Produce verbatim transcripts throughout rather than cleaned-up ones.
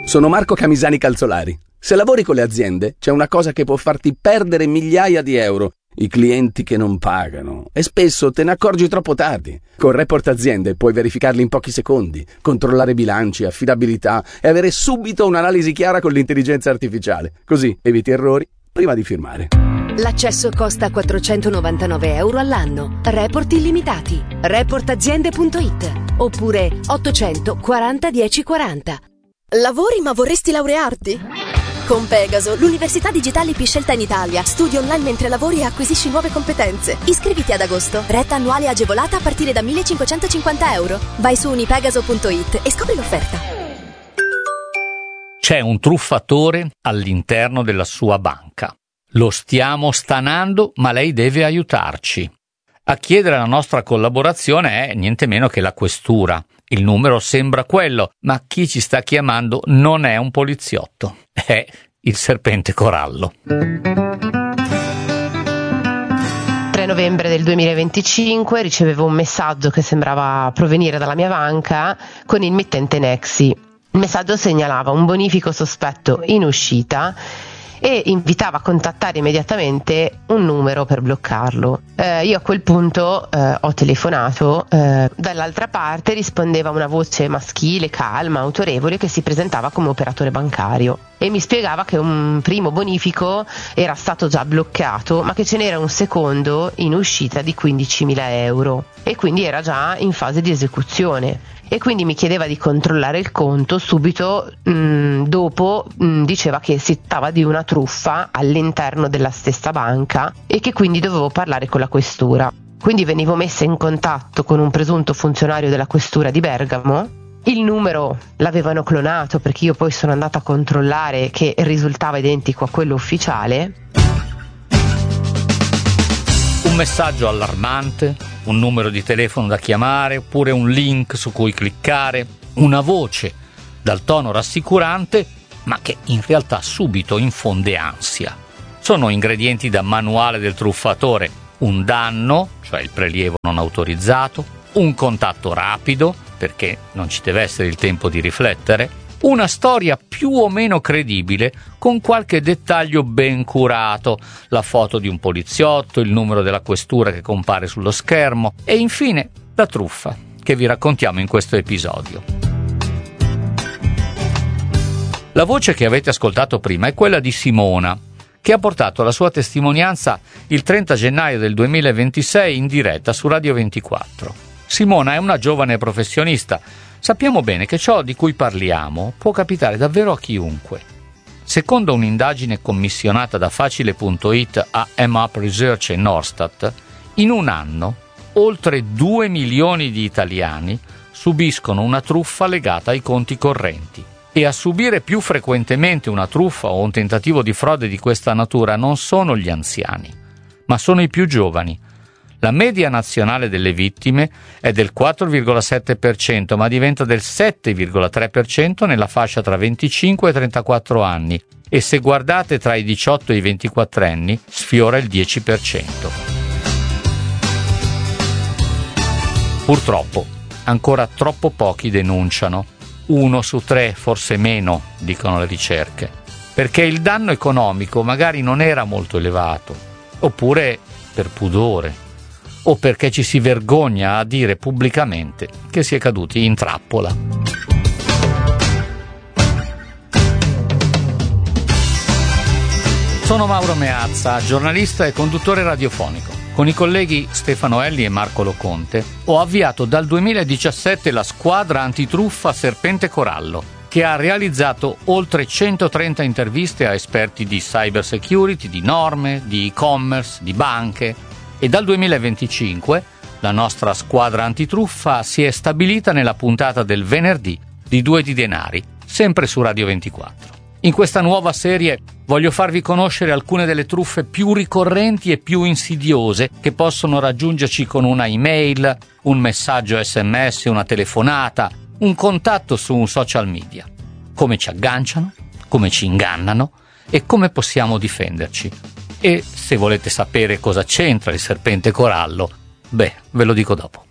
Sono Marco Camisani Calzolari. Se lavori con le aziende, c'è una cosa che può farti perdere migliaia di euro: i clienti che non pagano. E spesso te ne accorgi troppo tardi. Con Report Aziende puoi verificarli in pochi secondi, controllare bilanci, affidabilità e avere subito un'analisi chiara con l'intelligenza artificiale. Così eviti errori prima di firmare. L'accesso costa quattrocentonovantanove euro all'anno. Report illimitati. report aziende punto it oppure ottocento quaranta dieci quaranta. Lavori ma vorresti laurearti? Con Pegaso, l'università digitale più scelta in Italia. Studi online mentre lavori e acquisisci nuove competenze. Iscriviti ad agosto. Retta annuale agevolata a partire da millecinquecentocinquanta euro. Vai su unipegaso punto it e scopri l'offerta. C'è un truffatore all'interno della sua banca. Lo stiamo stanando, ma lei deve aiutarci. A chiedere la nostra collaborazione è niente meno che la questura. Il numero sembra quello, ma chi ci sta chiamando non è un poliziotto, è il serpente corallo. tre novembre del duemilaventicinque ricevevo un messaggio che sembrava provenire dalla mia banca con il mittente Nexi. Il messaggio segnalava un bonifico sospetto in uscita e invitava a contattare immediatamente un numero per bloccarlo. Eh, io a quel punto eh, ho telefonato, eh, dall'altra parte rispondeva una voce maschile, calma, autorevole, che si presentava come operatore bancario e mi spiegava che un primo bonifico era stato già bloccato, ma che ce n'era un secondo in uscita di quindicimila euro e quindi era già in fase di esecuzione. E quindi mi chiedeva di controllare il conto. Subito mh, dopo mh, diceva che si trattava di una truffa all'interno della stessa banca e che quindi dovevo parlare con la questura. Quindi venivo messa in contatto con un presunto funzionario della questura di Bergamo. Il numero l'avevano clonato, perché io poi sono andata a controllare che risultava identico a quello ufficiale. Un messaggio allarmante, un numero di telefono da chiamare, oppure un link su cui cliccare, una voce dal tono rassicurante, ma che in realtà subito infonde ansia. Sono ingredienti da manuale del truffatore: un danno, cioè il prelievo non autorizzato, un contatto rapido, perché non ci deve essere il tempo di riflettere, una storia più o meno credibile con qualche dettaglio ben curato, la foto di un poliziotto, il numero della questura che compare sullo schermo e infine la truffa che vi raccontiamo in questo episodio. La voce che avete ascoltato prima è quella di Simona, che ha portato la sua testimonianza il trenta gennaio del duemilaventisei in diretta su Radio ventiquattro. Simona è una giovane professionista. Sappiamo bene che ciò di cui parliamo può capitare davvero a chiunque. Secondo un'indagine commissionata da Facile punto it a M-Up Research e Norstat, in un anno oltre due milioni di italiani subiscono una truffa legata ai conti correnti. E a subire più frequentemente una truffa o un tentativo di frode di questa natura non sono gli anziani, ma sono i più giovani. La media nazionale delle vittime è del quattro virgola sette per cento, ma diventa del sette virgola tre per cento nella fascia tra venticinque e trentaquattro anni e se guardate tra i diciotto e i ventiquattro anni sfiora il dieci per cento. Purtroppo, ancora troppo pochi denunciano. Uno su tre, forse meno, dicono le ricerche, perché il danno economico magari non era molto elevato, oppure per pudore, o perché ci si vergogna a dire pubblicamente che si è caduti in trappola. Sono Mauro Meazza, giornalista e conduttore radiofonico. Con i colleghi Stefano Elli e Marco Loconte ho avviato dal duemiladiciassette la squadra antitruffa Serpente Corallo, che ha realizzato oltre centotrenta interviste a esperti di cyber security, di norme, di e-commerce, di banche. E dal duemilaventicinque la nostra squadra antitruffa si è stabilita nella puntata del venerdì di Due di Denari, sempre su Radio ventiquattro. In questa nuova serie voglio farvi conoscere alcune delle truffe più ricorrenti e più insidiose che possono raggiungerci con una email, un messaggio S M S, una telefonata, un contatto su un social media. Come ci agganciano, come ci ingannano e come possiamo difenderci. E se volete sapere cosa c'entra il serpente corallo, beh, ve lo dico dopo.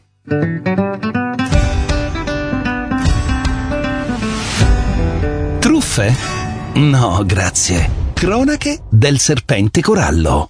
caffè? No, grazie. Cronache del serpente corallo.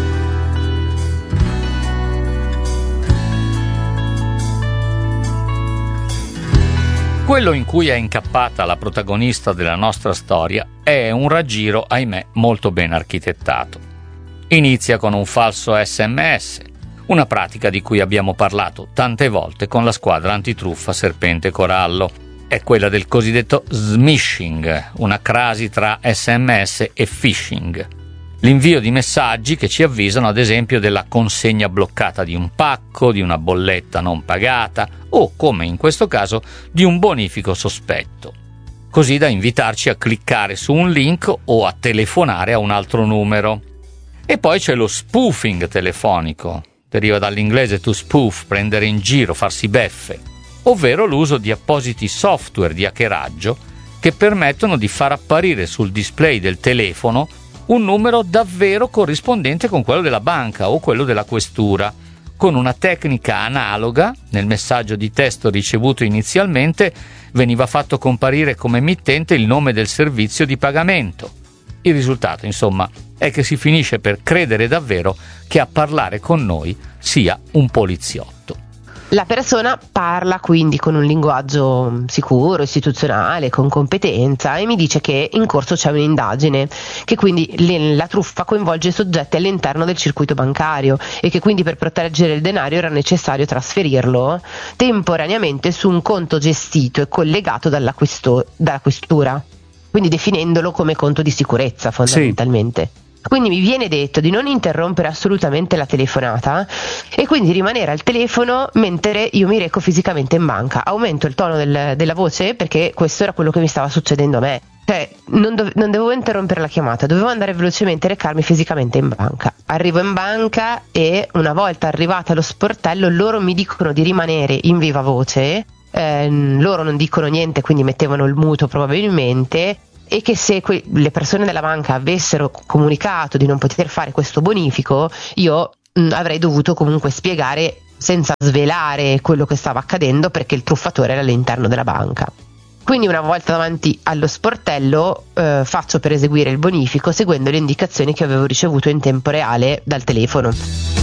Quello in cui è incappata la protagonista della nostra storia è un raggiro, ahimè, molto ben architettato. Inizia con un falso S M S, una pratica di cui abbiamo parlato tante volte con la squadra antitruffa Serpente Corallo. È quella del cosiddetto smishing, una crasi tra S M S e phishing. L'invio di messaggi che ci avvisano ad esempio della consegna bloccata di un pacco, di una bolletta non pagata o, come in questo caso, di un bonifico sospetto, così da invitarci a cliccare su un link o a telefonare a un altro numero. E poi c'è lo spoofing telefonico, deriva dall'inglese to spoof, prendere in giro, farsi beffe, ovvero l'uso di appositi software di hackeraggio che permettono di far apparire sul display del telefono un numero davvero corrispondente con quello della banca o quello della questura. Con una tecnica analoga, nel messaggio di testo ricevuto inizialmente veniva fatto comparire come emittente il nome del servizio di pagamento. Il risultato, insomma, è che si finisce per credere davvero che a parlare con noi sia un poliziotto. La persona parla quindi con un linguaggio sicuro, istituzionale, con competenza, e mi dice che in corso c'è un'indagine, che quindi le, la truffa coinvolge soggetti all'interno del circuito bancario e che quindi per proteggere il denaro era necessario trasferirlo temporaneamente su un conto gestito e collegato dalla, questo, dalla questura, quindi definendolo come conto di sicurezza fondamentalmente. Sì. Quindi mi viene detto di non interrompere assolutamente la telefonata e quindi rimanere al telefono mentre io mi reco fisicamente in banca. Aumento il tono del, della voce perché questo era quello che mi stava succedendo a me. Cioè non, dove, non dovevo interrompere la chiamata, dovevo andare velocemente e recarmi fisicamente in banca. Arrivo in banca e una volta arrivata allo sportello loro mi dicono di rimanere in viva voce, eh, loro non dicono niente, quindi mettevano il muto probabilmente, e che se que- le persone della banca avessero comunicato di non poter fare questo bonifico, io mh, avrei dovuto comunque spiegare senza svelare quello che stava accadendo, perché il truffatore era all'interno della banca. Quindi una volta davanti allo sportello eh, faccio per eseguire il bonifico seguendo le indicazioni che avevo ricevuto in tempo reale dal telefono.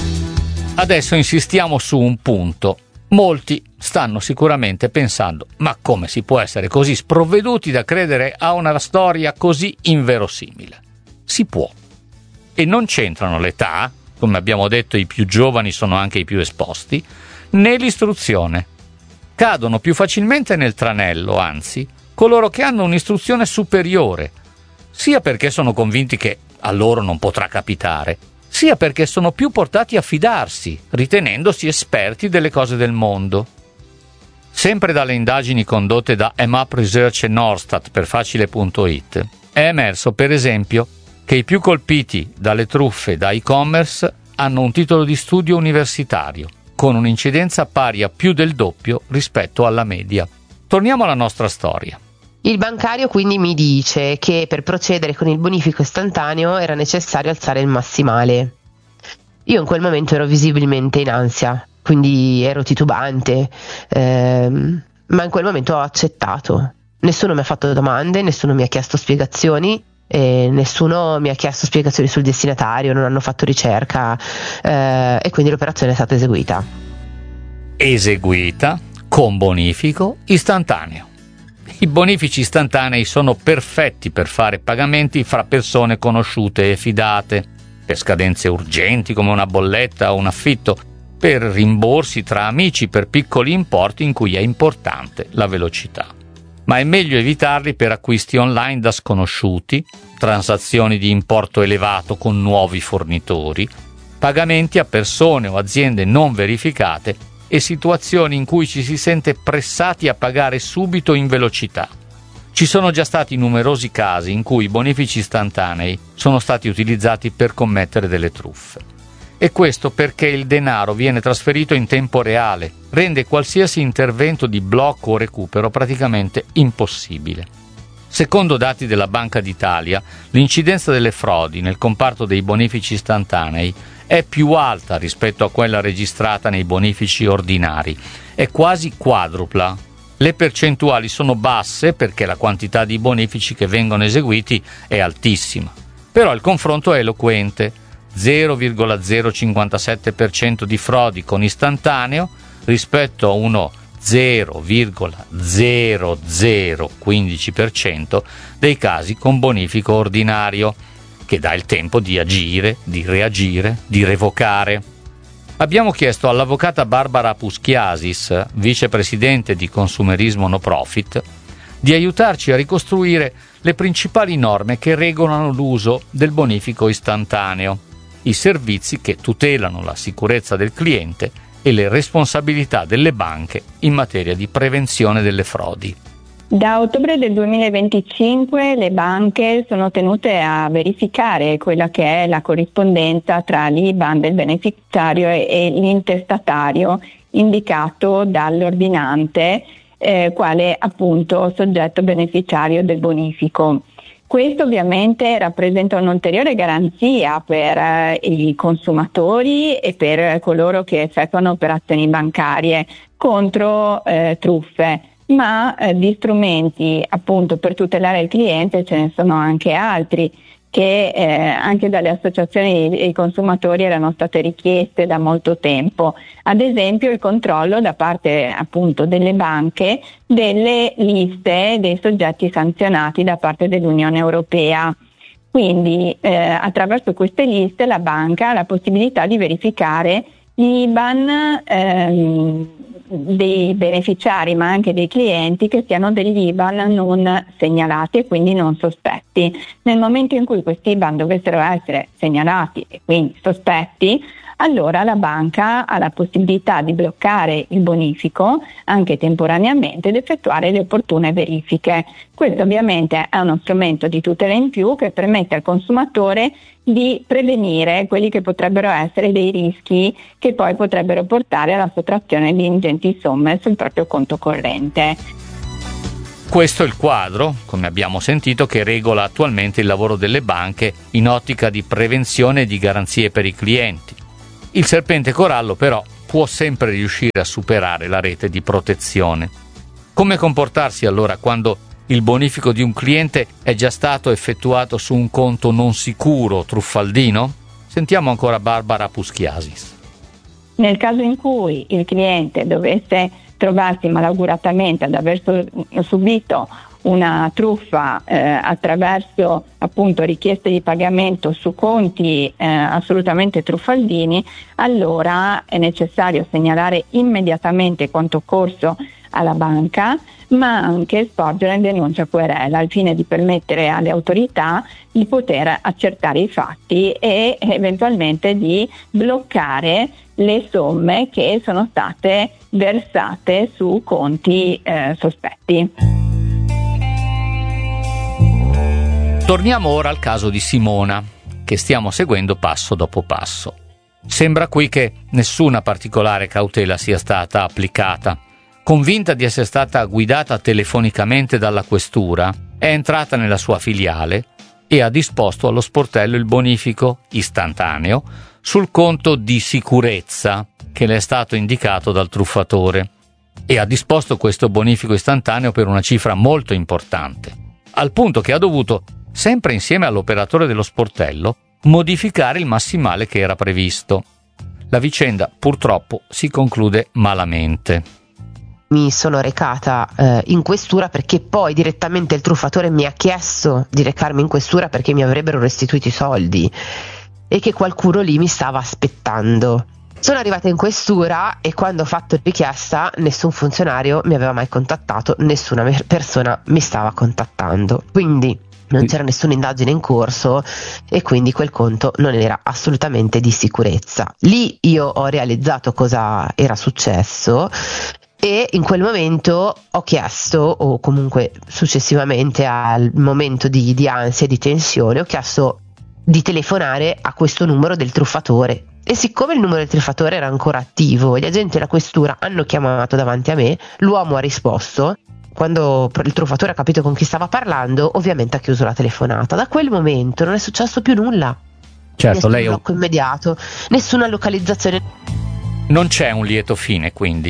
Adesso insistiamo su un punto. Molti stanno sicuramente pensando: ma come si può essere così sprovveduti da credere a una storia così inverosimile? Si può. E non c'entrano l'età, come abbiamo detto i più giovani sono anche i più esposti, né l'istruzione. Cadono più facilmente nel tranello, anzi, coloro che hanno un'istruzione superiore, sia perché sono convinti che a loro non potrà capitare, sia perché sono più portati a fidarsi, ritenendosi esperti delle cose del mondo. Sempre dalle indagini condotte da M A P Research e Norstat per Facile punto it è emerso, per esempio, che i più colpiti dalle truffe da e-commerce hanno un titolo di studio universitario, con un'incidenza pari a più del doppio rispetto alla media. Torniamo alla nostra storia. Il bancario quindi mi dice che per procedere con il bonifico istantaneo era necessario alzare il massimale. Io in quel momento ero visibilmente in ansia, quindi ero titubante, ehm, ma in quel momento ho accettato. Nessuno mi ha fatto domande, nessuno mi ha chiesto spiegazioni, e nessuno mi ha chiesto spiegazioni sul destinatario, non hanno fatto ricerca, eh, e quindi l'operazione è stata eseguita. Eseguita con bonifico istantaneo. I bonifici istantanei sono perfetti per fare pagamenti fra persone conosciute e fidate, per scadenze urgenti come una bolletta o un affitto, per rimborsi tra amici per piccoli importi in cui è importante la velocità. Ma è meglio evitarli per acquisti online da sconosciuti, transazioni di importo elevato con nuovi fornitori, pagamenti a persone o aziende non verificate e situazioni in cui ci si sente pressati a pagare subito in velocità. Ci sono già stati numerosi casi in cui i bonifici istantanei sono stati utilizzati per commettere delle truffe. E questo perché il denaro viene trasferito in tempo reale, rende qualsiasi intervento di blocco o recupero praticamente impossibile. Secondo dati della Banca d'Italia, l'incidenza delle frodi nel comparto dei bonifici istantanei è più alta rispetto a quella registrata nei bonifici ordinari, è quasi quadrupla. Le percentuali sono basse perché la quantità di bonifici che vengono eseguiti è altissima, però il confronto è eloquente: zero virgola zero cinquantasette per cento di frodi con istantaneo rispetto a uno zero virgola zero zero quindici per cento dei casi con bonifico ordinario, che dà il tempo di agire, di reagire, di revocare. Abbiamo chiesto all'avvocata Barbara Puschiasis, vicepresidente di Consumerismo No Profit, di aiutarci a ricostruire le principali norme che regolano l'uso del bonifico istantaneo, i servizi che tutelano la sicurezza del cliente e le responsabilità delle banche in materia di prevenzione delle frodi. Da ottobre del duemilaventicinque le banche sono tenute a verificare quella che è la corrispondenza tra l'I B A N del beneficiario e l'intestatario indicato dall'ordinante eh, quale appunto soggetto beneficiario del bonifico. Questo ovviamente rappresenta un'ulteriore garanzia per eh, i consumatori e per coloro che effettuano operazioni bancarie contro eh, truffe. Ma eh, di strumenti appunto per tutelare il cliente ce ne sono anche altri che eh, anche dalle associazioni dei consumatori erano state richieste da molto tempo. Ad esempio il controllo da parte appunto delle banche delle liste dei soggetti sanzionati da parte dell'Unione Europea. Quindi eh, attraverso queste liste la banca ha la possibilità di verificare gli I B A N ehm, dei beneficiari ma anche dei clienti che siano degli I B A N non segnalati e quindi non sospetti. Nel momento in cui questi I B A N dovessero essere segnalati e quindi sospetti, allora la banca ha la possibilità di bloccare il bonifico anche temporaneamente ed effettuare le opportune verifiche. Questo ovviamente è uno strumento di tutela in più che permette al consumatore di prevenire quelli che potrebbero essere dei rischi che poi potrebbero portare alla sottrazione di ingenti somme sul proprio conto corrente. Questo è il quadro, come abbiamo sentito, che regola attualmente il lavoro delle banche in ottica di prevenzione e di garanzie per i clienti. Il serpente corallo però può sempre riuscire a superare la rete di protezione. Come comportarsi allora quando il bonifico di un cliente è già stato effettuato su un conto non sicuro, truffaldino? Sentiamo ancora Barbara Puschiasis. Nel caso in cui il cliente dovesse trovarsi malauguratamente ad aver subito una truffa eh, attraverso appunto richieste di pagamento su conti eh, assolutamente truffaldini, allora è necessario segnalare immediatamente quanto occorso alla banca, ma anche sporgere denuncia querela al fine di permettere alle autorità di poter accertare i fatti e eventualmente di bloccare le somme che sono state versate su conti eh, sospetti. Torniamo ora al caso di Simona, che stiamo seguendo passo dopo passo. Sembra qui che nessuna particolare cautela sia stata applicata. Convinta di essere stata guidata telefonicamente dalla questura, è entrata nella sua filiale e ha disposto allo sportello il bonifico istantaneo sul conto di sicurezza che le è stato indicato dal truffatore, e ha disposto questo bonifico istantaneo per una cifra molto importante, al punto che ha dovuto, sempre insieme all'operatore dello sportello, modificare il massimale che era previsto. La vicenda purtroppo si conclude malamente. Mi sono recata eh, in questura perché poi direttamente il truffatore mi ha chiesto di recarmi in questura perché mi avrebbero restituito i soldi e che qualcuno lì mi stava aspettando. Sono arrivata in questura e quando ho fatto richiesta nessun funzionario mi aveva mai contattato, nessuna persona mi stava contattando, quindi non c'era nessuna indagine in corso e quindi quel conto non era assolutamente di sicurezza. Lì io ho realizzato cosa era successo e in quel momento ho chiesto, o comunque successivamente al momento di, di ansia e di tensione, ho chiesto di telefonare a questo numero del truffatore. E siccome il numero del truffatore era ancora attivo, gli agenti della questura hanno chiamato davanti a me, l'uomo ha risposto. Quando il truffatore ha capito con chi stava parlando, ovviamente ha chiuso la telefonata. Da quel momento non è successo più nulla. Certo, nessun lei blocco immediato, nessuna localizzazione. Non c'è un lieto fine, quindi.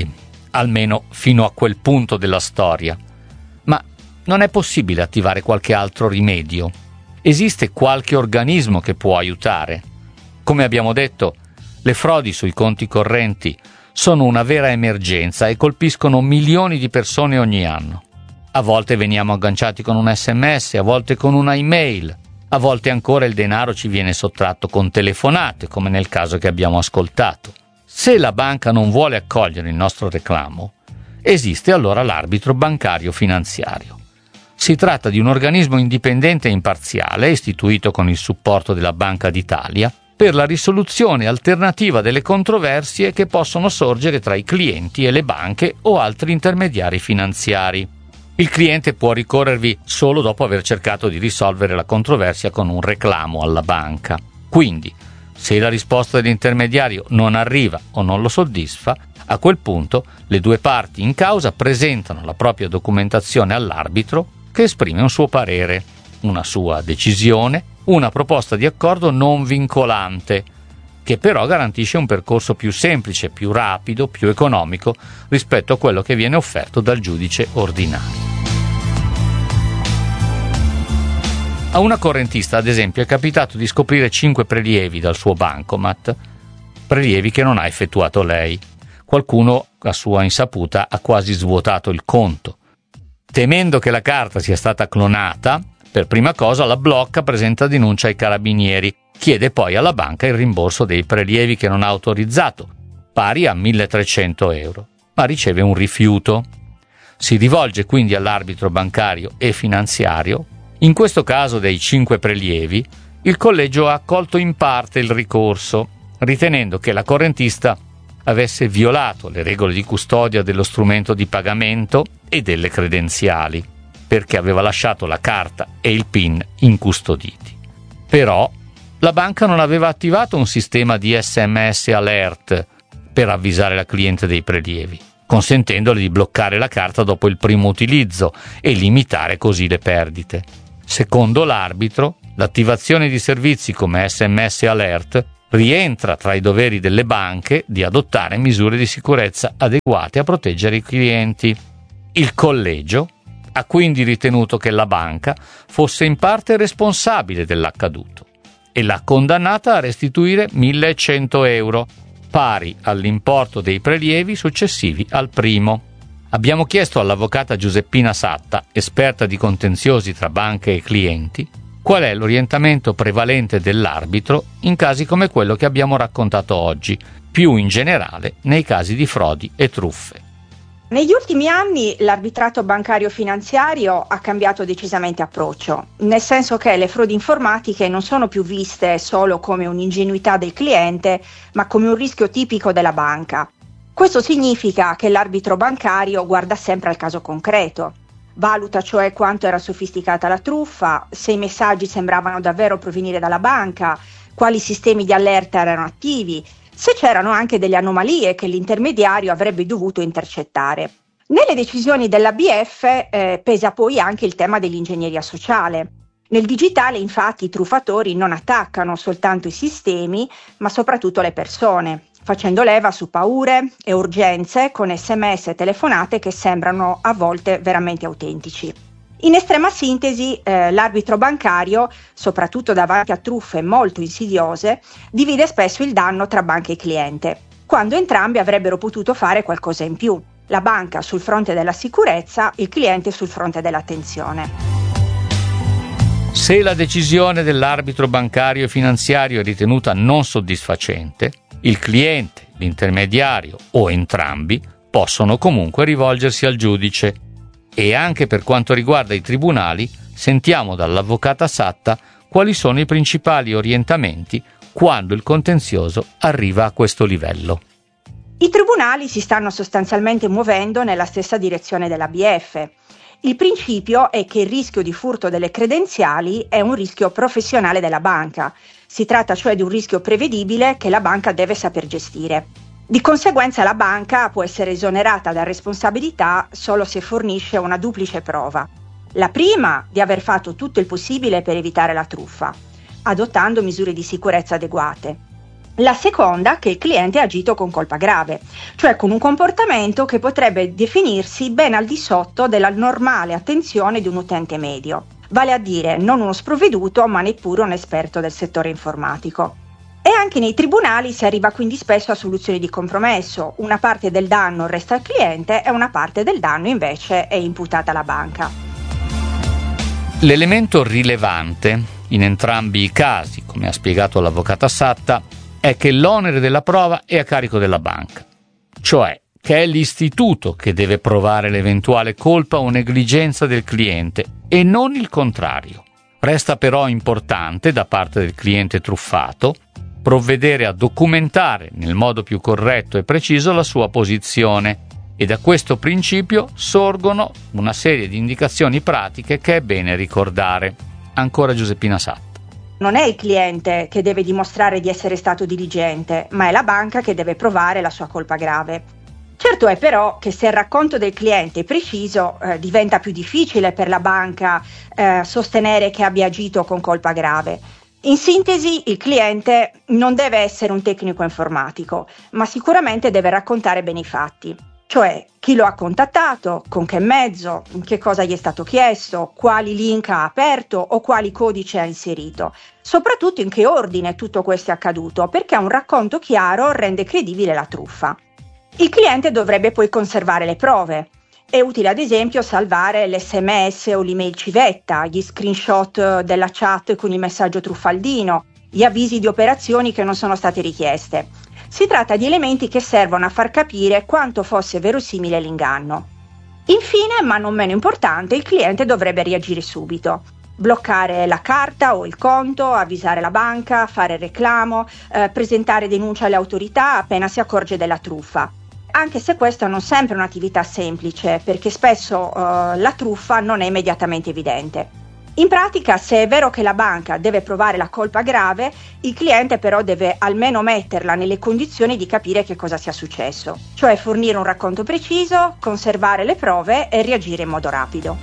almeno fino a quel punto della storia. Ma non è possibile attivare qualche altro rimedio? Esiste qualche organismo che può aiutare? Come abbiamo detto, le frodi sui conti correnti sono una vera emergenza e colpiscono milioni di persone ogni anno. A volte veniamo agganciati con un sms, a volte con una email, a volte ancora il denaro ci viene sottratto con telefonate, come nel caso che abbiamo ascoltato. Se la banca non vuole accogliere il nostro reclamo, esiste allora l'arbitro bancario finanziario. Si tratta di un organismo indipendente e imparziale, istituito con il supporto della Banca d'Italia, per la risoluzione alternativa delle controversie che possono sorgere tra i clienti e le banche o altri intermediari finanziari. Il cliente può ricorrervi solo dopo aver cercato di risolvere la controversia con un reclamo alla banca. Quindi, se la risposta dell'intermediario non arriva o non lo soddisfa, a quel punto le due parti in causa presentano la propria documentazione all'arbitro che esprime un suo parere, una sua decisione, una proposta di accordo non vincolante, che però garantisce un percorso più semplice, più rapido, più economico rispetto a quello che viene offerto dal giudice ordinario. A una correntista, ad esempio, è capitato di scoprire cinque prelievi dal suo bancomat, prelievi che non ha effettuato lei. Qualcuno, a sua insaputa, ha quasi svuotato il conto. Temendo che la carta sia stata clonata, per prima cosa la blocca presenta denuncia ai carabinieri, chiede poi alla banca il rimborso dei prelievi che non ha autorizzato, pari a milletrecento euro, ma riceve un rifiuto. Si rivolge quindi all'arbitro bancario e finanziario. In questo caso dei cinque prelievi, il collegio ha accolto in parte il ricorso, ritenendo che la correntista avesse violato le regole di custodia dello strumento di pagamento e delle credenziali, perché aveva lasciato la carta e il PIN incustoditi. Però la banca non aveva attivato un sistema di sms alert per avvisare la cliente dei prelievi, consentendole di bloccare la carta dopo il primo utilizzo e limitare così le perdite. Secondo l'arbitro, l'attivazione di servizi come sms alert rientra tra i doveri delle banche di adottare misure di sicurezza adeguate a proteggere i clienti. Il collegio ha quindi ritenuto che la banca fosse in parte responsabile dell'accaduto e l'ha condannata a restituire millecento euro, pari all'importo dei prelievi successivi al primo. Abbiamo chiesto all'avvocata Giuseppina Satta, esperta di contenziosi tra banche e clienti, qual è l'orientamento prevalente dell'arbitro in casi come quello che abbiamo raccontato oggi, più in generale nei casi di frodi e truffe. Negli ultimi anni l'arbitrato bancario finanziario ha cambiato decisamente approccio, nel senso che le frodi informatiche non sono più viste solo come un'ingenuità del cliente, ma come un rischio tipico della banca. Questo significa che l'arbitro bancario guarda sempre al caso concreto, valuta cioè quanto era sofisticata la truffa, se i messaggi sembravano davvero provenire dalla banca, quali sistemi di allerta erano attivi, se c'erano anche delle anomalie che l'intermediario avrebbe dovuto intercettare. Nelle decisioni dell'A B F eh, pesa poi anche il tema dell'ingegneria sociale. Nel digitale, infatti, i truffatori non attaccano soltanto i sistemi, ma soprattutto le persone, facendo leva su paure e urgenze con sms e telefonate che sembrano a volte veramente autentici. In estrema sintesi, eh, l'arbitro bancario, soprattutto davanti a truffe molto insidiose, divide spesso il danno tra banca e cliente, quando entrambi avrebbero potuto fare qualcosa in più. La banca sul fronte della sicurezza, il cliente sul fronte dell'attenzione. Se la decisione dell'arbitro bancario e finanziario è ritenuta non soddisfacente, il cliente, l'intermediario o entrambi possono comunque rivolgersi al giudice. E anche per quanto riguarda i tribunali, sentiamo dall'avvocata Satta quali sono i principali orientamenti quando il contenzioso arriva a questo livello. I tribunali si stanno sostanzialmente muovendo nella stessa direzione dell'A B F. Il principio è che il rischio di furto delle credenziali è un rischio professionale della banca. Si tratta cioè di un rischio prevedibile che la banca deve saper gestire. Di conseguenza la banca può essere esonerata da responsabilità solo se fornisce una duplice prova. La prima, di aver fatto tutto il possibile per evitare la truffa, adottando misure di sicurezza adeguate. La seconda, che il cliente ha agito con colpa grave, cioè con un comportamento che potrebbe definirsi ben al di sotto della normale attenzione di un utente medio, vale a dire non uno sprovveduto ma neppure un esperto del settore informatico. E anche nei tribunali si arriva quindi spesso a soluzioni di compromesso, una parte del danno resta al cliente e una parte del danno invece è imputata alla banca. L'elemento rilevante in entrambi i casi, come ha spiegato l'avvocata Satta, è che l'onere della prova è a carico della banca, cioè che è l'istituto che deve provare l'eventuale colpa o negligenza del cliente e non il contrario. Resta però importante da parte del cliente truffato provvedere a documentare nel modo più corretto e preciso la sua posizione, e da questo principio sorgono una serie di indicazioni pratiche che è bene ricordare. Ancora Giuseppina Satta. Non è il cliente che deve dimostrare di essere stato diligente, ma è la banca che deve provare la sua colpa grave. Certo è però che se il racconto del cliente è preciso, eh, diventa più difficile per la banca eh, sostenere che abbia agito con colpa grave. In sintesi, il cliente non deve essere un tecnico informatico, ma sicuramente deve raccontare bene i fatti, cioè chi lo ha contattato, con che mezzo, che cosa gli è stato chiesto, quali link ha aperto o quali codici ha inserito, soprattutto in che ordine tutto questo è accaduto, perché un racconto chiaro rende credibile la truffa. Il cliente dovrebbe poi conservare le prove. È utile ad esempio salvare l'esse emme esse o l'email civetta, gli screenshot della chat con il messaggio truffaldino, gli avvisi di operazioni che non sono state richieste. Si tratta di elementi che servono a far capire quanto fosse verosimile l'inganno. Infine, ma non meno importante, il cliente dovrebbe reagire subito. Bloccare la carta o il conto, avvisare la banca, fare reclamo, eh, presentare denuncia alle autorità appena si accorge della truffa. Anche se questa non sempre è un'attività semplice, perché spesso eh, la truffa non è immediatamente evidente. In pratica, se è vero che la banca deve provare la colpa grave, il cliente però deve almeno metterla nelle condizioni di capire che cosa sia successo, cioè fornire un racconto preciso, conservare le prove e reagire in modo rapido.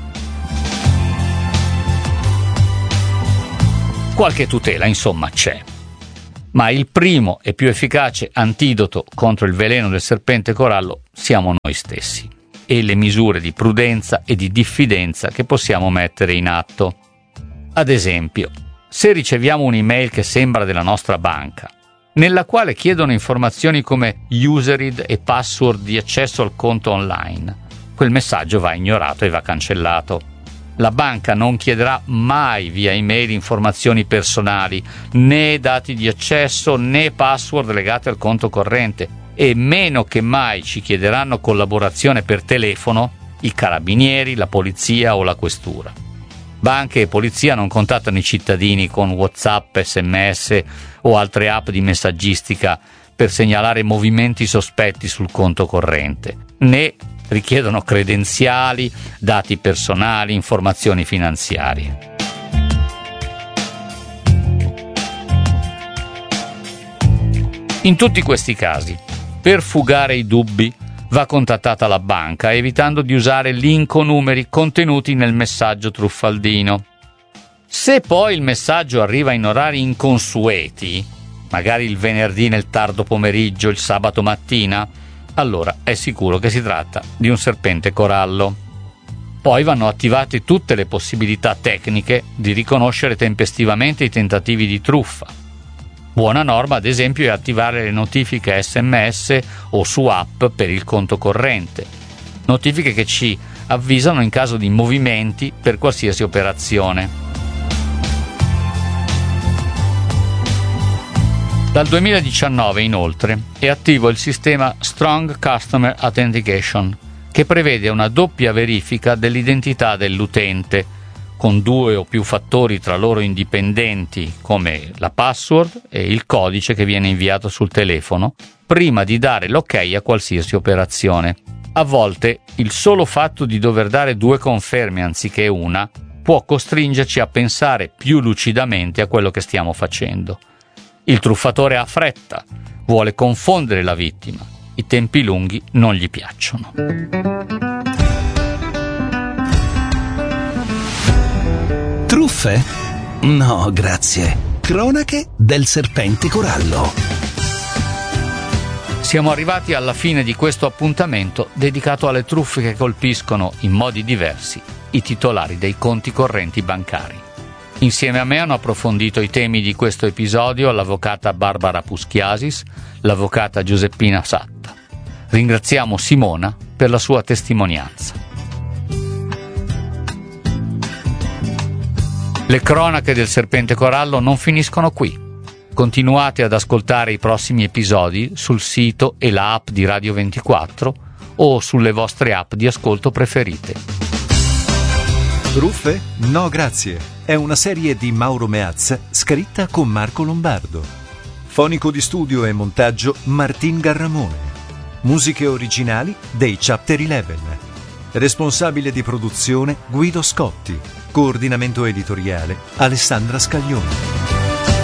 Qualche tutela, insomma, c'è. Ma il primo e più efficace antidoto contro il veleno del serpente corallo siamo noi stessi e le misure di prudenza e di diffidenza che possiamo mettere in atto. Ad esempio, se riceviamo un'email che sembra della nostra banca, nella quale chiedono informazioni come user I D e password di accesso al conto online, quel messaggio va ignorato e va cancellato. La banca non chiederà mai via email informazioni personali, né dati di accesso né password legati al conto corrente, e meno che mai ci chiederanno collaborazione per telefono i carabinieri, la polizia o la questura. Banche e polizia non contattano i cittadini con WhatsApp, esse emme esse o altre app di messaggistica per segnalare movimenti sospetti sul conto corrente, né richiedono credenziali, dati personali, informazioni finanziarie. In tutti questi casi, per fugare i dubbi, va contattata la banca, evitando di usare link o numeri contenuti nel messaggio truffaldino. Se poi il messaggio arriva in orari inconsueti, magari il venerdì nel tardo pomeriggio, il sabato mattina, allora è sicuro che si tratta di un serpente corallo. Poi vanno attivate tutte le possibilità tecniche di riconoscere tempestivamente i tentativi di truffa. Buona norma, ad esempio, è attivare le notifiche esse emme esse o su app per il conto corrente, notifiche che ci avvisano in caso di movimenti per qualsiasi operazione. Dal duemiladiciannove, inoltre, è attivo il sistema Strong Customer Authentication, che prevede una doppia verifica dell'identità dell'utente, con due o più fattori tra loro indipendenti, come la password e il codice che viene inviato sul telefono, prima di dare l'ok a qualsiasi operazione. A volte, il solo fatto di dover dare due conferme anziché una può costringerci a pensare più lucidamente a quello che stiamo facendo. Il truffatore ha fretta, vuole confondere la vittima. I tempi lunghi non gli piacciono. Truffe? No, grazie. Cronache del serpente corallo. Siamo arrivati alla fine di questo appuntamento dedicato alle truffe che colpiscono in modi diversi i titolari dei conti correnti bancari. Insieme a me hanno approfondito i temi di questo episodio l'avvocata Barbara Puschiasis, l'avvocata Giuseppina Satta. Ringraziamo Simona per la sua testimonianza. Le cronache del Serpente Corallo non finiscono qui. Continuate ad ascoltare i prossimi episodi sul sito e la app di Radio ventiquattro o sulle vostre app di ascolto preferite. Truffe? No, grazie. È una serie di Mauro Meazza scritta con Marco Lombardo. Fonico di studio e montaggio Martin Garramone. Musiche originali dei Chapter Eleven. Responsabile di produzione Guido Scotti. Coordinamento editoriale Alessandra Scaglione.